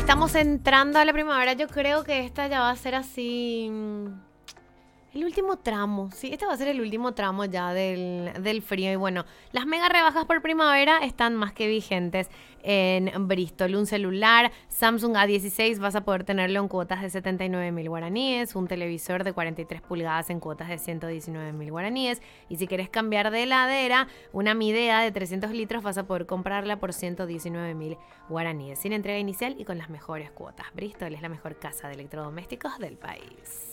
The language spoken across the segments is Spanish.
Estamos entrando a la primavera. Yo creo que esta ya va a ser así. El último tramo. Sí, este va a ser el último tramo ya del frío. Y bueno, las mega rebajas por primavera están más que vigentes en Bristol. Un celular Samsung A16 vas a poder tenerlo en cuotas de 79.000 guaraníes. Un televisor de 43 pulgadas en cuotas de 119.000 guaraníes. Y si quieres cambiar de heladera, una Midea de 300 litros vas a poder comprarla por 119.000 guaraníes. Sin entrega inicial y con las mejores cuotas. Bristol es la mejor casa de electrodomésticos del país.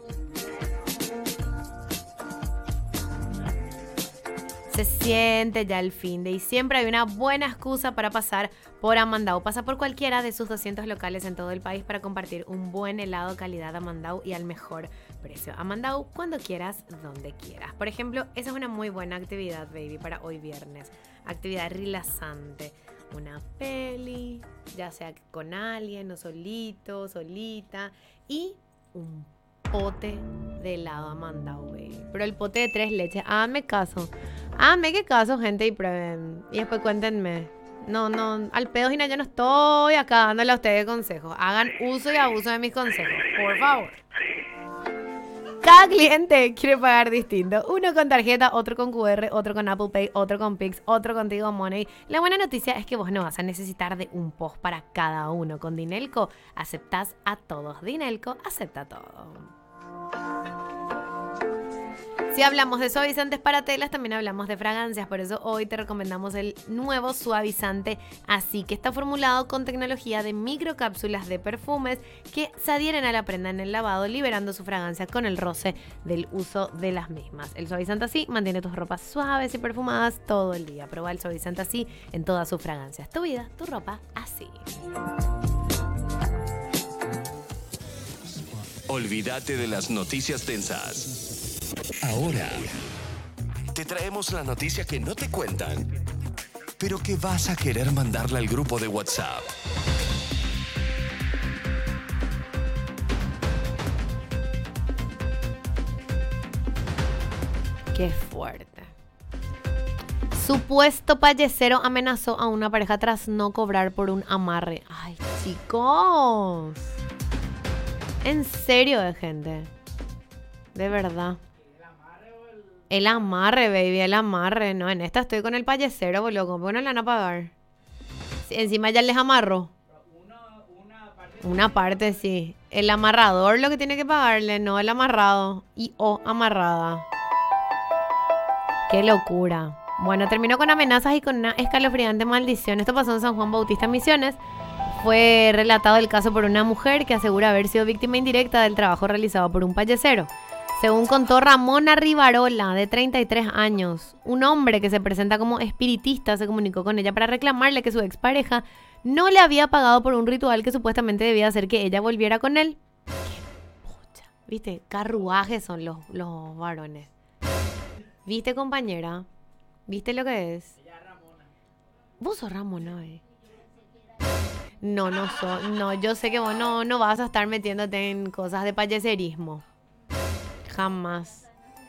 Se siente ya el fin de y siempre hay una buena excusa para pasar por Amandau. Pasa por cualquiera de sus 200 locales en todo el país para compartir un buen helado calidad Amandau y al mejor precio. Amandau, cuando quieras, donde quieras. Por ejemplo, esa es una muy buena actividad, baby, para hoy viernes. Actividad relajante. Una peli, ya sea con alguien o solito, solita. Y un pote de helado Amandau, baby. Pero el pote de 3 leches. Háganme caso. Háganme que caso, gente, y prueben. Y después cuéntenme. No, al pedo, Gina, yo no estoy acá dándole a ustedes consejos. Hagan uso y abuso de mis consejos, por favor. Cada cliente quiere pagar distinto. Uno con tarjeta, otro con QR, otro con Apple Pay, otro con Pix, otro con Tigo Money. La buena noticia es que vos no vas a necesitar de un POS para cada uno. Con Dinelco aceptás a todos. Dinelco acepta todo. Si hablamos de suavizantes para telas, también hablamos de fragancias. Por eso hoy te recomendamos el nuevo suavizante Así, que está formulado con tecnología de microcápsulas de perfumes que se adhieren a la prenda en el lavado, liberando su fragancia con el roce del uso de las mismas. El suavizante Así mantiene tus ropas suaves y perfumadas todo el día. Prueba el suavizante Así en todas sus fragancias. Tu vida, tu ropa, así. Olvídate de las noticias tensas. Ahora te traemos la noticia que no te cuentan, pero que vas a querer mandarla al grupo de WhatsApp. Qué fuerte. Supuesto payasero amenazó a una pareja tras no cobrar por un amarre. Ay, chicos. En serio, gente. De verdad. El amarre, baby, el amarre. No, en esta estoy con el payasero, boludo. ¿Cómo no le van a pagar? Si encima ya les amarro. Una parte, sí. El amarrador lo que tiene que pagarle, no el amarrado. Y o amarrada. Qué locura. Bueno, terminó con amenazas y con una escalofriante maldición. Esto pasó en San Juan Bautista, Misiones. Fue relatado el caso por una mujer que asegura haber sido víctima indirecta del trabajo realizado por un payasero. Según contó Ramona Rivarola, de 33 años, un hombre que se presenta como espiritista se comunicó con ella para reclamarle que su expareja no le había pagado por un ritual que supuestamente debía hacer que ella volviera con él. ¡Qué pucha! ¿Viste? Carruajes son los varones. ¿Viste, compañera? ¿Viste lo que es? Ella es Ramona. Vos sos Ramona, No, no, yo sé que vos no vas a estar metiéndote en cosas de payaserismo. Jamás.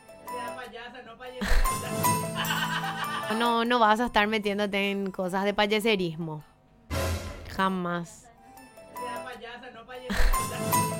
No vas a estar metiéndote en cosas de payaserismo. Jamás.